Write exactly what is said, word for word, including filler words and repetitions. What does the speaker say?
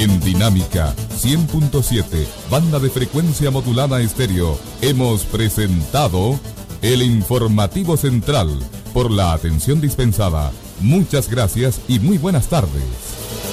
En Dinámica cien punto siete, banda de frecuencia modulada estéreo, hemos presentado el informativo central. Por la atención dispensada, muchas gracias y muy buenas tardes.